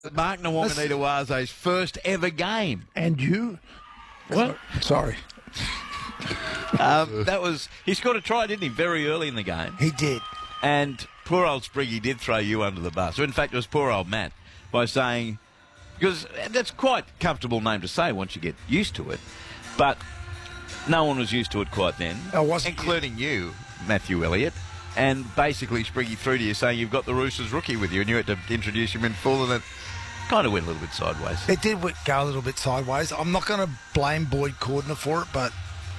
Mark Nwanganita-Waze's first ever game. And you? What? Sorry. He scored a try, didn't he, very early in the game? He did. And poor old Spriggy did throw you under the bus. In fact, it was poor old Matt by saying, because that's quite a comfortable name to say once you get used to it, but no one was used to it quite then, including you, Matthew Elliott. And basically, Spriggy threw to you saying you've got the Roosters rookie with you, and you had to introduce him in full, and it kind of went a little bit sideways. It did go a little bit sideways. I'm not going to blame Boyd Cordner for it, but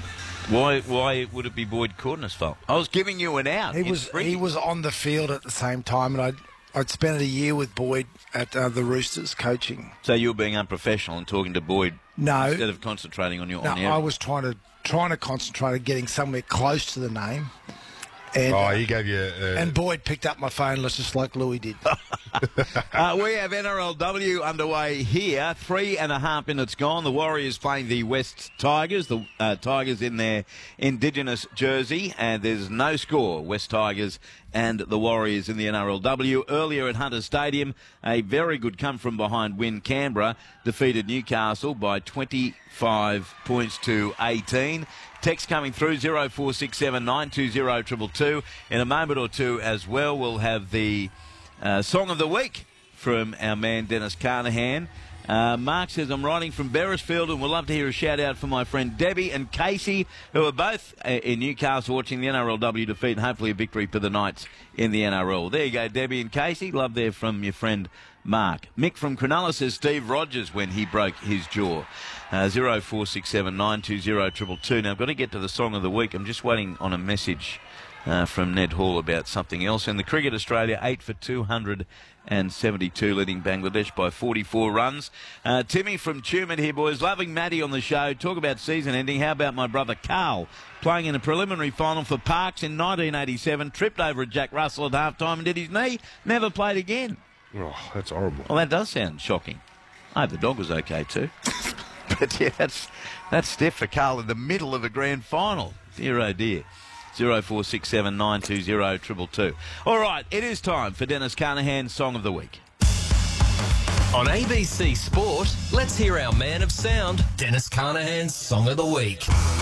why would it be Boyd Cordner's fault? I was giving you an out. He was on the field at the same time, and I'd spent a year with Boyd at the Roosters coaching. So you were being unprofessional and talking to Boyd instead of concentrating on your. No, I was trying to concentrate on getting somewhere close to the name. And, he gave you... and Boyd picked up my phone just like Louis did. We have NRLW underway here. 3.5 minutes gone. The Warriors playing the West Tigers. The Tigers in their Indigenous jersey. And there's no score. West Tigers and the Warriors in the NRLW. Earlier at Hunter Stadium, a very good come-from-behind win. Canberra defeated Newcastle by 25 points to 18. Text coming through 0467 920 222. In a moment or two as well, we'll have the Song of the Week from our man Dennis Carnahan. Mark says, I'm writing from Beresfield and would love to hear a shout out for my friend Debbie and Casey, who are both in Newcastle watching the NRLW defeat and hopefully a victory for the Knights in the NRL. There you go, Debbie and Casey. Love there from your friend Mark. Mick from Cronulla says Steve Rogers when he broke his jaw. 0467 920 222. Now, I've got to get to the Song of the Week. I'm just waiting on a message from Ned Hall about something else. And the Cricket Australia, 8 for 272, leading Bangladesh by 44 runs. Timmy from Tumut here, boys. Loving Matty on the show. Talk about season ending. How about my brother Carl playing in a preliminary final for Parks in 1987, tripped over at Jack Russell at halftime and did his knee, never played again. Oh, that's horrible. Well, that does sound shocking. I hope the dog was okay too. But yeah, that's stiff for Carl in the middle of a grand final. Dear oh dear. 0467 920 222. All right, it is time for Dennis Carnahan's Song of the Week. On ABC Sport, let's hear our man of sound, Dennis Carnahan's Song of the Week.